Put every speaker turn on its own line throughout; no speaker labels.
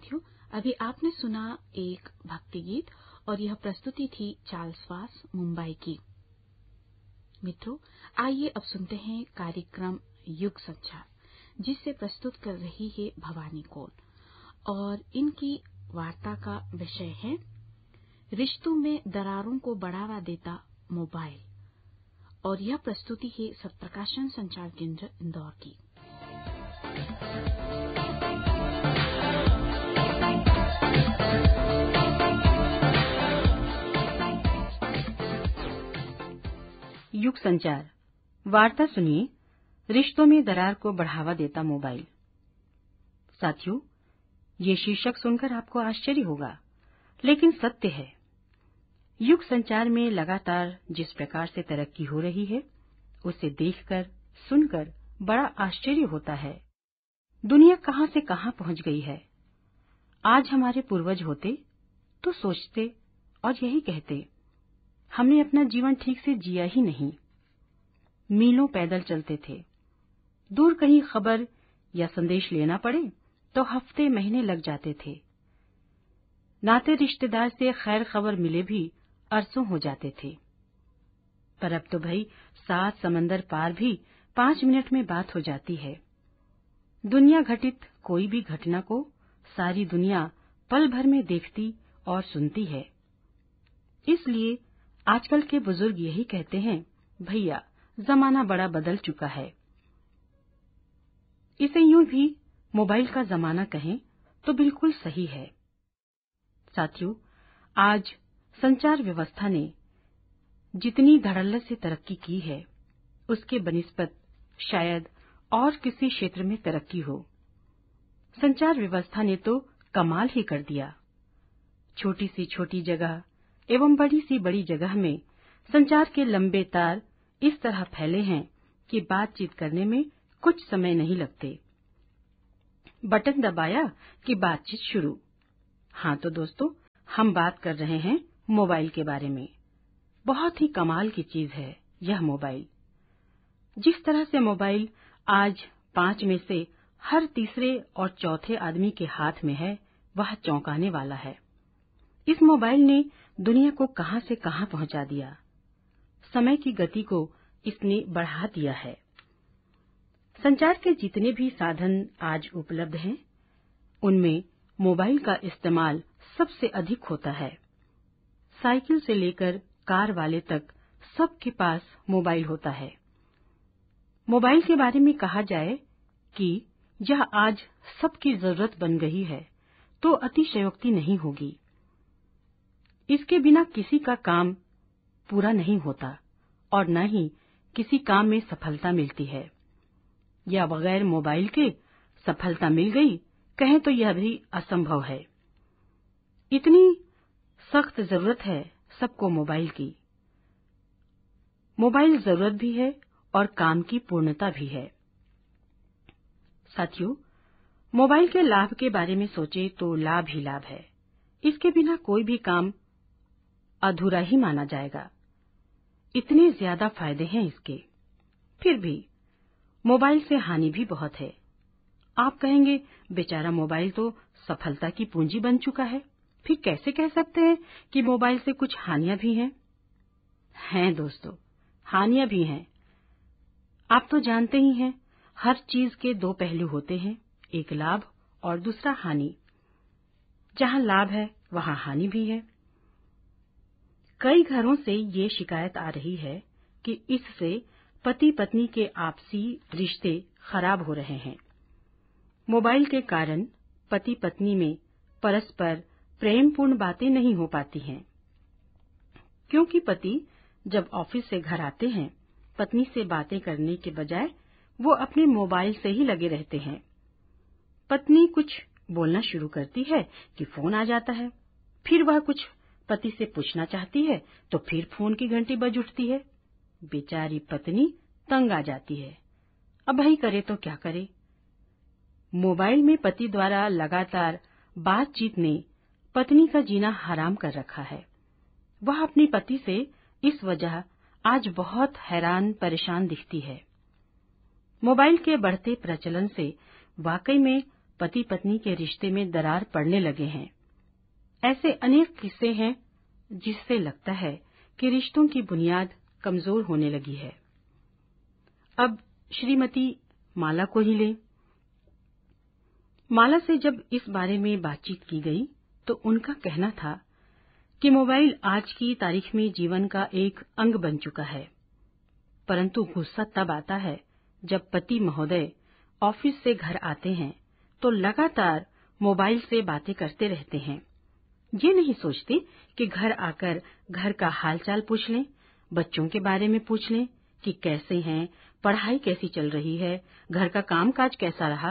साथियों, अभी आपने सुना एक भक्ति गीत और यह प्रस्तुति थी चार्ल्स वास मुंबई की। मित्रों, आइए अब सुनते हैं कार्यक्रम युग संचार, जिसे प्रस्तुत कर रही है भवानी कौर और इनकी वार्ता का विषय है रिश्तों में दरारों को बढ़ावा देता मोबाइल, और यह प्रस्तुति है सत्प्रकाशन संचार केंद्र इंदौर की।
युग संचार वार्ता सुनिए, रिश्तों में दरार को बढ़ावा देता मोबाइल। साथियों, ये शीर्षक सुनकर आपको आश्चर्य होगा, लेकिन सत्य है। युग संचार में लगातार जिस प्रकार से तरक्की हो रही है, उसे देखकर सुनकर बड़ा आश्चर्य होता है। दुनिया कहां से कहां पहुंच गई है। आज हमारे पूर्वज होते तो सोचते और यही कहते, हमने अपना जीवन ठीक से जिया ही नहीं। मीलों पैदल चलते थे। दूर कहीं खबर या संदेश लेना पड़े तो हफ्ते महीने लग जाते थे। नाते रिश्तेदार से खैर खबर मिले भी अरसों हो जाते थे। पर अब तो भाई 7 समंदर पार भी 5 मिनट में बात हो जाती है। दुनिया घटित कोई भी घटना को सारी दुनिया पल भर में देखती और सुनती है। इसलिए आजकल के बुजुर्ग यही कहते हैं, भैया जमाना बड़ा बदल चुका है। इसे यूं भी मोबाइल का जमाना कहें तो बिल्कुल सही है। साथियों, आज संचार व्यवस्था ने जितनी धड़ल्ले से तरक्की की है, उसके बनिस्बत शायद और किसी क्षेत्र में तरक्की हो। संचार व्यवस्था ने तो कमाल ही कर दिया। छोटी सी छोटी जगह एवं बड़ी सी बड़ी जगह में संचार के लंबे तार इस तरह फैले हैं कि बातचीत करने में कुछ समय नहीं लगते। बटन दबाया कि बातचीत शुरू। हाँ तो दोस्तों, हम बात कर रहे हैं मोबाइल के बारे में। बहुत ही कमाल की चीज है यह मोबाइल। जिस तरह से मोबाइल आज 5 में से हर तीसरे और चौथे आदमी के हाथ में है, वह चौंकाने वाला है। इस मोबाइल ने दुनिया को कहां से कहां पहुंचा दिया। समय की गति को इसने बढ़ा दिया है। संचार के जितने भी साधन आज उपलब्ध हैं, उनमें मोबाइल का इस्तेमाल सबसे अधिक होता है। साइकिल से लेकर कार वाले तक सबके पास मोबाइल होता है। मोबाइल के बारे में कहा जाए कि यह आज सबकी जरूरत बन गई है, तो अतिशयोक्ति नहीं होगी। इसके बिना किसी का काम पूरा नहीं होता और न ही किसी काम में सफलता मिलती है, या बगैर मोबाइल के सफलता मिल गई कहें तो यह भी असंभव है। इतनी सख्त जरूरत है सबको मोबाइल की। मोबाइल जरूरत भी है और काम की पूर्णता भी है। साथियों, मोबाइल के लाभ के बारे में सोचे तो लाभ ही लाभ है। इसके बिना कोई भी काम अधूरा ही माना जाएगा। इतने ज्यादा फायदे हैं इसके। फिर भी मोबाइल से हानि भी बहुत है। आप कहेंगे, बेचारा मोबाइल तो सफलता की पूंजी बन चुका है, फिर कैसे कह सकते हैं कि मोबाइल से कुछ हानियां भी हैं? हैं दोस्तों, हानियां भी हैं। आप तो जानते ही हैं, हर चीज के 2 पहलू होते हैं, एक लाभ और दूसरा हानि। जहां लाभ है वहां हानि भी है। कई घरों से ये शिकायत आ रही है कि इससे पति पत्नी के आपसी रिश्ते खराब हो रहे हैं। मोबाइल के कारण पति पत्नी में परस्पर प्रेमपूर्ण बातें नहीं हो पाती हैं, क्योंकि पति जब ऑफिस से घर आते हैं, पत्नी से बातें करने के बजाय वो अपने मोबाइल से ही लगे रहते हैं। पत्नी कुछ बोलना शुरू करती है कि फोन आ जाता है, फिर वह कुछ पति से पूछना चाहती है तो फिर फोन की घंटी बज उठती है। बेचारी पत्नी तंग आ जाती है। अब भाई करे तो क्या करे। मोबाइल में पति द्वारा लगातार बातचीत ने पत्नी का जीना हराम कर रखा है। वह अपने पति से इस वजह आज बहुत हैरान परेशान दिखती है। मोबाइल के बढ़ते प्रचलन से वाकई में पति पत्नी के रिश्ते में दरार पड़ने लगे हैं। ऐसे अनेक किस्से हैं जिससे लगता है कि रिश्तों की बुनियाद कमजोर होने लगी है। अब श्रीमती माला को ही लें। माला से जब इस बारे में बातचीत की गई तो उनका कहना था कि मोबाइल आज की तारीख में जीवन का एक अंग बन चुका है, परंतु गुस्सा तब आता है जब पति महोदय ऑफिस से घर आते हैं तो लगातार मोबाइल से बातें करते रहते हैं। ये नहीं सोचते कि घर आकर घर का हालचाल पूछ लें, बच्चों के बारे में पूछ लें कि कैसे हैं, पढ़ाई कैसी चल रही है, घर का कामकाज कैसा रहा।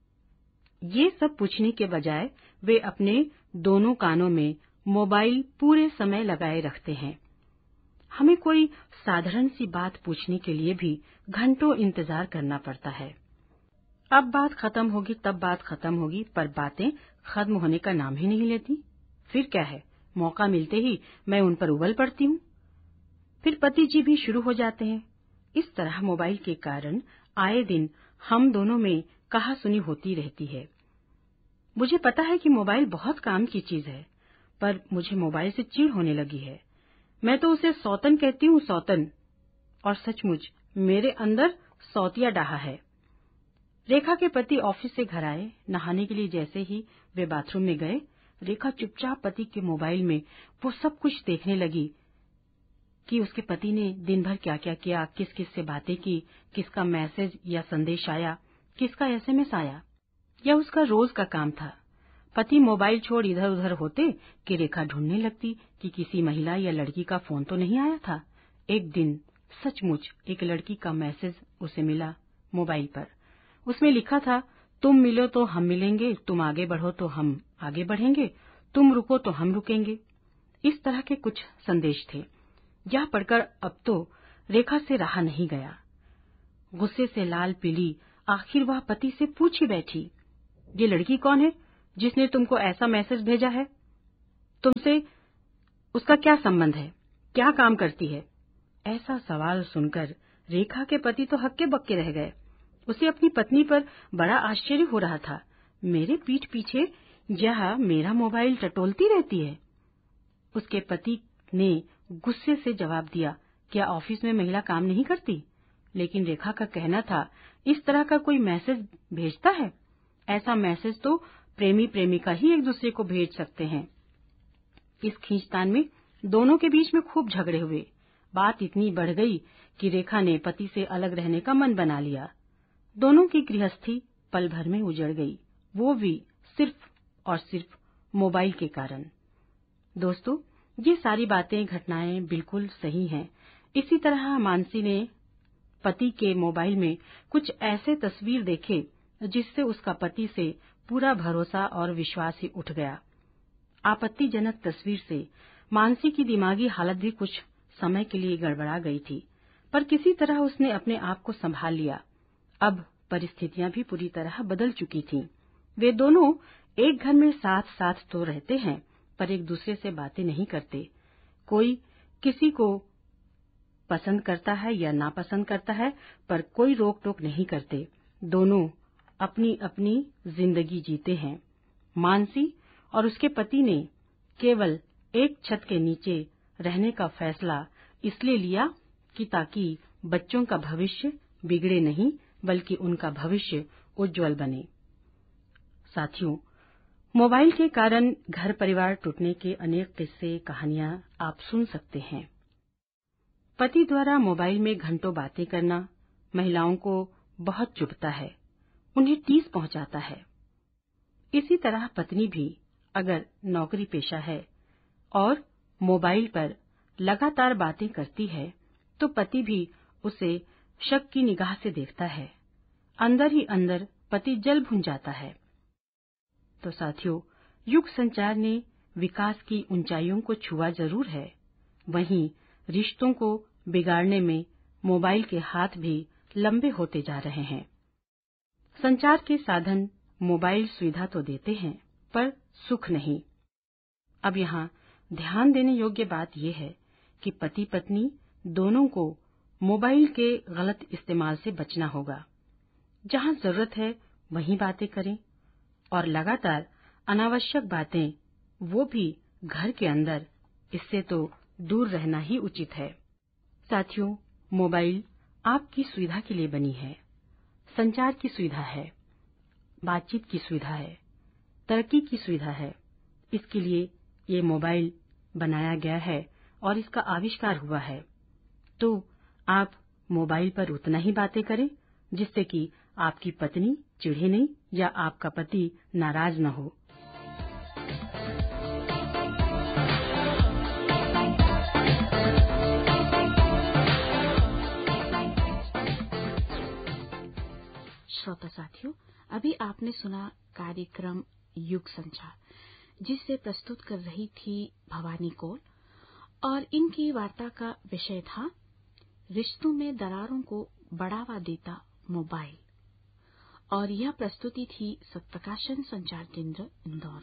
ये सब पूछने के बजाय वे अपने दोनों कानों में मोबाइल पूरे समय लगाए रखते हैं। हमें कोई साधारण सी बात पूछने के लिए भी घंटों इंतजार करना पड़ता है। अब बात खत्म होगी, तब बात खत्म होगी, पर बातें खत्म होने का नाम ही नहीं लेती। फिर क्या है, मौका मिलते ही मैं उन पर उबल पड़ती हूँ। फिर पति जी भी शुरू हो जाते हैं। इस तरह मोबाइल के कारण आए दिन हम दोनों में कहासुनी होती रहती है। मुझे पता है कि मोबाइल बहुत काम की चीज है, पर मुझे मोबाइल से चिढ़ होने लगी है। मैं तो उसे सौतन कहती हूँ, सौतन। और सचमुच मेरे अंदर सौतिया डाहा है। रेखा के पति ऑफिस से घर आए। नहाने के लिए जैसे ही वे बाथरूम में गए, रेखा चुपचाप पति के मोबाइल में वो सब कुछ देखने लगी कि उसके पति ने दिन भर क्या क्या किया, किस किस से बातें की, किसका मैसेज या संदेश आया, किसका एसएमएस आया। यह उसका रोज का काम था। पति मोबाइल छोड़ इधर उधर होते कि रेखा ढूंढने लगती कि किसी महिला या लड़की का फोन तो नहीं आया था। एक दिन सचमुच एक लड़की का मैसेज उसे मिला मोबाइल पर। उसमें लिखा था, तुम मिलो तो हम मिलेंगे, तुम आगे बढ़ो तो हम आगे बढ़ेंगे, तुम रुको तो हम रुकेंगे। इस तरह के कुछ संदेश थे। यह पढ़कर अब तो रेखा से रहा नहीं गया। गुस्से से लाल पीली आखिर वह पति से पूछ ही बैठी, ये लड़की कौन है जिसने तुमको ऐसा मैसेज भेजा है? तुमसे उसका क्या संबंध है? क्या काम करती है? ऐसा सवाल सुनकर रेखा के पति तो हक्के बक्के रह गए। उसे अपनी पत्नी पर बड़ा आश्चर्य हो रहा था। मेरे पीठ पीछे यह मेरा मोबाइल टटोलती रहती है। उसके पति ने गुस्से से जवाब दिया, क्या ऑफिस में महिला काम नहीं करती? लेकिन रेखा का कहना था, इस तरह का कोई मैसेज भेजता है? ऐसा मैसेज तो प्रेमी प्रेमिका ही एक दूसरे को भेज सकते हैं। इस खींचतान में दोनों के बीच में खूब झगड़े हुए। बात इतनी बढ़ गई कि रेखा ने पति से अलग रहने का मन बना लिया। दोनों की गृहस्थी पल भर में उजड़ गई, वो भी सिर्फ और सिर्फ मोबाइल के कारण। दोस्तों, ये सारी बातें, घटनाएं बिल्कुल सही हैं। इसी तरह मानसी ने पति के मोबाइल में कुछ ऐसे तस्वीर देखे जिससे उसका पति से पूरा भरोसा और विश्वास ही उठ गया। आपत्तिजनक तस्वीर से मानसी की दिमागी हालत भी कुछ समय के लिए गड़बड़ा गई थी, पर किसी तरह उसने अपने आप को संभाल लिया। अब परिस्थितियां भी पूरी तरह बदल चुकी थीं। वे दोनों एक घर में साथ साथ तो रहते हैं, पर एक दूसरे से बातें नहीं करते। कोई किसी को पसंद करता है या नापसंद करता है, पर कोई रोक टोक नहीं करते। दोनों अपनी अपनी जिंदगी जीते हैं। मानसी और उसके पति ने केवल एक छत के नीचे रहने का फैसला इसलिए लिया कि ताकि बच्चों का भविष्य बिगड़े नहीं, बल्कि उनका भविष्य उज्जवल बने। साथियों, मोबाइल के कारण घर परिवार टूटने के अनेक किस्से, कहानियां आप सुन सकते हैं। पति द्वारा मोबाइल में घंटों बातें करना महिलाओं को बहुत चुभता है, उन्हें ठेस पहुंचाता है। इसी तरह पत्नी भी अगर नौकरी पेशा है और मोबाइल पर लगातार बातें करती है, तो पति भी उसे शक की निगाह से देखता है। अंदर ही अंदर पति जल भुन जाता है। तो साथियों, युग संचार ने विकास की ऊंचाइयों को छुआ जरूर है, वहीं रिश्तों को बिगाड़ने में मोबाइल के हाथ भी लंबे होते जा रहे हैं। संचार के साधन मोबाइल सुविधा तो देते हैं, पर सुख नहीं। अब यहाँ ध्यान देने योग्य बात यह है कि पति पत्नी दोनों को मोबाइल के गलत इस्तेमाल से बचना होगा। जहाँ जरूरत है वहीं बातें करें, और लगातार अनावश्यक बातें, वो भी घर के अंदर, इससे तो दूर रहना ही उचित है। साथियों, मोबाइल आपकी सुविधा के लिए बनी है। संचार की सुविधा है, बातचीत की सुविधा है, तरक्की की सुविधा है। इसके लिए ये मोबाइल बनाया गया है और इसका आविष्कार हुआ है। तो आप मोबाइल पर उतना ही बातें करें जिससे कि आपकी पत्नी चिढ़े नहीं या आपका पति नाराज न हो।
श्रोता साथियों, अभी आपने सुना कार्यक्रम युग संचार, जिसे प्रस्तुत कर रही थी भवानी कौल, और इनकी वार्ता का विषय था रिश्तों में दरारों को बढ़ावा देता मोबाइल। और यह प्रस्तुति थी सत्प्रकाशन संचार केंद्र इंदौर।